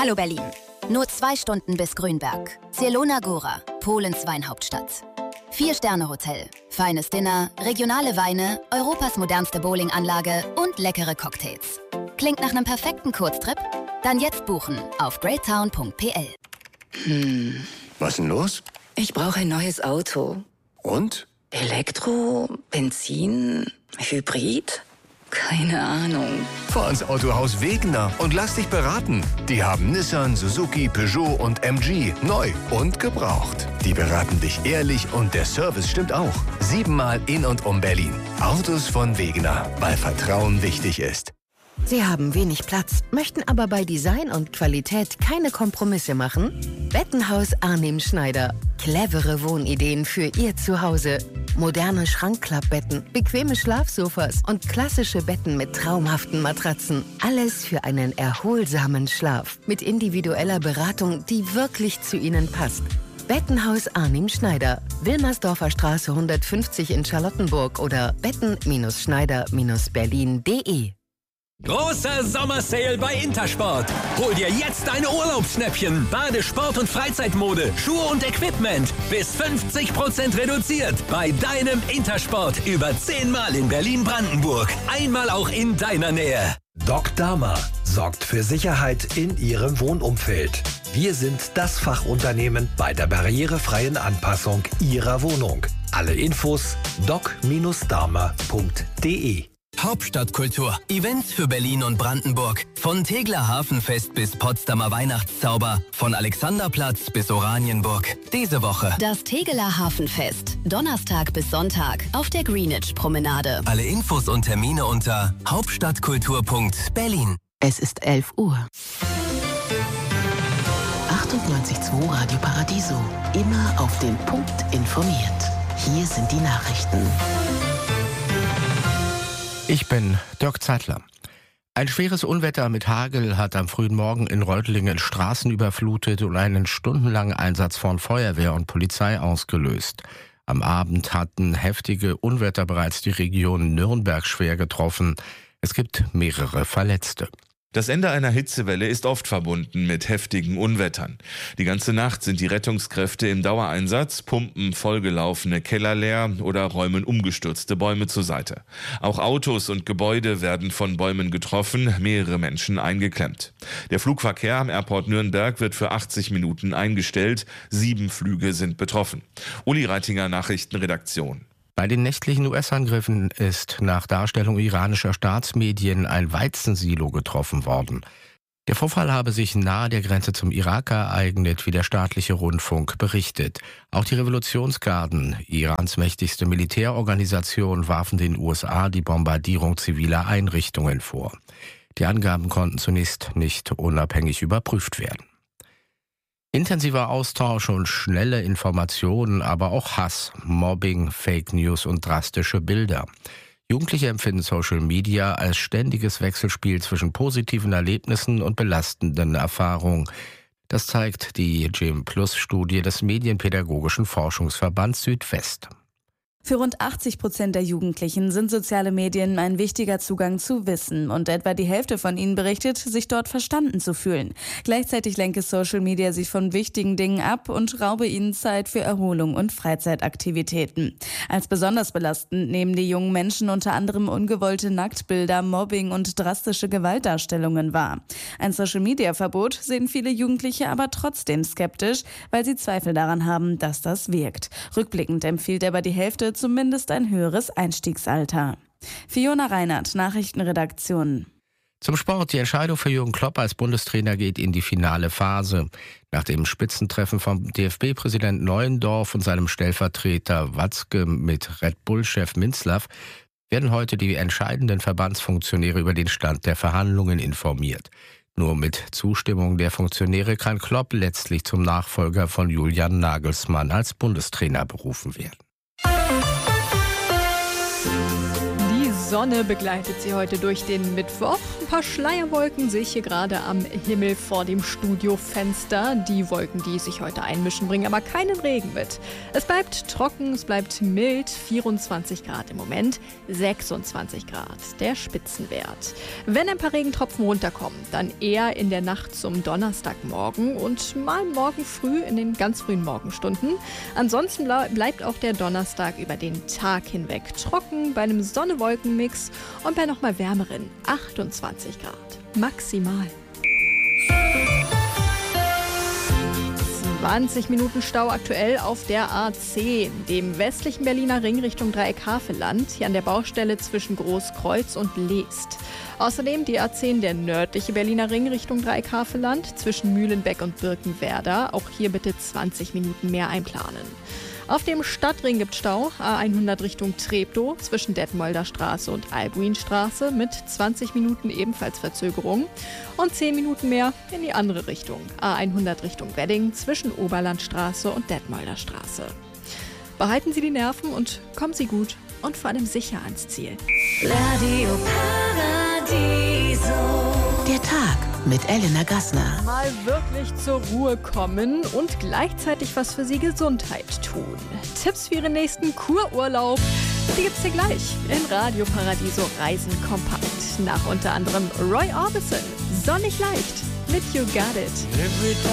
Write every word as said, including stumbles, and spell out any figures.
Hallo Berlin. Nur zwei Stunden bis Grünberg. Zielona Góra, Polens Weinhauptstadt. Vier-Sterne-Hotel, feines Dinner, regionale Weine, Europas modernste Bowlinganlage und leckere Cocktails. Klingt nach einem perfekten Kurztrip? Dann jetzt buchen auf greattown punkt p l. Hm. Was denn los? Ich brauche ein neues Auto. Und? Elektro, Benzin, Hybrid? Keine Ahnung. Fahr ins Autohaus Wegener und lass dich beraten. Die haben Nissan, Suzuki, Peugeot und M G neu und gebraucht. Die beraten dich ehrlich und der Service stimmt auch. Siebenmal in und um Berlin. Autos von Wegener, weil Vertrauen wichtig ist. Sie haben wenig Platz, möchten aber bei Design und Qualität keine Kompromisse machen? Bettenhaus Arnim Schneider. Clevere Wohnideen für Ihr Zuhause. Moderne Schrankklappbetten, bequeme Schlafsofas und klassische Betten mit traumhaften Matratzen. Alles für einen erholsamen Schlaf. Mit individueller Beratung, die wirklich zu Ihnen passt. Bettenhaus Arnim Schneider. Wilmersdorfer Straße hundertfünfzig in Charlottenburg oder betten Schneider Berlin punkt de. Großer Sommersale bei Intersport. Hol dir jetzt deine Urlaubsschnäppchen. Bade-, Sport- und Freizeitmode, Schuhe und Equipment. Bis fünfzig Prozent reduziert. Bei deinem Intersport. Über zehnmal in Berlin-Brandenburg. Einmal auch in deiner Nähe. Doc Dama sorgt für Sicherheit in Ihrem Wohnumfeld. Wir sind das Fachunternehmen bei der barrierefreien Anpassung Ihrer Wohnung. Alle Infos doc Bindestrich dama punkt de. Hauptstadtkultur. Events für Berlin und Brandenburg. Von Tegeler Hafenfest bis Potsdamer Weihnachtszauber. Von Alexanderplatz bis Oranienburg. Diese Woche Das Tegeler Hafenfest. Donnerstag bis Sonntag auf der Greenwich-Promenade. alle Infos und Termine unter hauptstadtkultur punkt berlin. Es ist elf Uhr. achtundneunzig Komma zwei Radio Paradiso. Immer auf den Punkt informiert. Hier sind die Nachrichten. Ich bin Dirk Zeitler. Ein schweres Unwetter mit Hagel hat am frühen Morgen in Reutlingen Straßen überflutet und einen stundenlangen Einsatz von Feuerwehr und Polizei ausgelöst. Am Abend hatten heftige Unwetter bereits die Region Nürnberg schwer getroffen. Es gibt mehrere Verletzte. Das Ende einer Hitzewelle ist oft verbunden mit heftigen Unwettern. Die ganze Nacht sind die Rettungskräfte im Dauereinsatz, pumpen vollgelaufene Keller leer oder räumen umgestürzte Bäume zur Seite. Auch Autos und Gebäude werden von Bäumen getroffen, mehrere Menschen eingeklemmt. Der Flugverkehr am Airport Nürnberg wird für achtzig Minuten eingestellt. Sieben Flüge sind betroffen. Uli Reitinger, Nachrichtenredaktion. Bei den nächtlichen U S-Angriffen ist nach Darstellung iranischer Staatsmedien ein Weizensilo getroffen worden. Der Vorfall habe sich nahe der Grenze zum Irak ereignet, wie der staatliche Rundfunk berichtet. Auch die Revolutionsgarden, Irans mächtigste Militärorganisation, warfen den U S A die Bombardierung ziviler Einrichtungen vor. Die Angaben konnten zunächst nicht unabhängig überprüft werden. Intensiver Austausch und schnelle Informationen, aber auch Hass, Mobbing, Fake News und drastische Bilder. Jugendliche empfinden Social Media als ständiges Wechselspiel zwischen positiven Erlebnissen und belastenden Erfahrungen. Das zeigt die G E M Plus Studie des Medienpädagogischen Forschungsverbands Südwest. Für rund achtzig Prozent der Jugendlichen sind soziale Medien ein wichtiger Zugang zu Wissen und etwa die Hälfte von ihnen berichtet, sich dort verstanden zu fühlen. Gleichzeitig lenke Social Media sie von wichtigen Dingen ab und raube ihnen Zeit für Erholung und Freizeitaktivitäten. Als besonders belastend nehmen die jungen Menschen unter anderem ungewollte Nacktbilder, Mobbing und drastische Gewaltdarstellungen wahr. Ein Social-Media-Verbot sehen viele Jugendliche aber trotzdem skeptisch, weil sie Zweifel daran haben, dass das wirkt. Rückblickend empfiehlt aber die Hälfte zumindest ein höheres Einstiegsalter. Fiona Reinhardt, Nachrichtenredaktion. Zum Sport. Die Entscheidung für Jürgen Klopp als Bundestrainer geht in die finale Phase. Nach dem Spitzentreffen vom D F B-Präsident Neuendorf und seinem Stellvertreter Watzke mit Red Bull-Chef Minzlaff werden heute die entscheidenden Verbandsfunktionäre über den Stand der Verhandlungen informiert. Nur mit Zustimmung der Funktionäre kann Klopp letztlich zum Nachfolger von Julian Nagelsmann als Bundestrainer berufen werden. Sonne begleitet Sie heute durch den Mittwoch. Ein paar Schleierwolken sehe ich hier gerade am Himmel vor dem Studiofenster. Die Wolken, die sich heute einmischen, bringen aber keinen Regen mit. Es bleibt trocken, es bleibt mild, vierundzwanzig Grad im Moment, sechsundzwanzig Grad der Spitzenwert. Wenn ein paar Regentropfen runterkommen, dann eher in der Nacht zum Donnerstagmorgen und mal morgen früh in den ganz frühen Morgenstunden. Ansonsten bleibt auch der Donnerstag über den Tag hinweg trocken, bei einem Sonne-Wolken-Mix und bei nochmal wärmeren achtundzwanzig Grad. Maximal. zwanzig Minuten Stau aktuell auf der A zehn, dem westlichen Berliner Ring Richtung Dreieck-Havelland, hier an der Baustelle zwischen Großkreuz und Leest. Außerdem die A zehn, der nördliche Berliner Ring Richtung Dreieck-Havelland, zwischen Mühlenbeck und Birkenwerder. Auch hier bitte zwanzig Minuten mehr einplanen. Auf dem Stadtring gibt Stau, A hundert Richtung Treptow, zwischen Detmolder Straße und Albuinstraße mit zwanzig Minuten ebenfalls Verzögerung und zehn Minuten mehr in die andere Richtung, A hundert Richtung Wedding, zwischen Oberlandstraße und Detmolder Straße. Behalten Sie die Nerven und kommen Sie gut und vor allem sicher ans Ziel. Radio Paradiso. Der Tag mit Elena Gassner. Mal wirklich zur Ruhe kommen und gleichzeitig was für Sie Gesundheit tun. Tipps für Ihren nächsten Kururlaub, die gibt's hier gleich in Radio Paradiso Reisen kompakt. Nach unter anderem Roy Orbison, Sonnig leicht mit You Got It.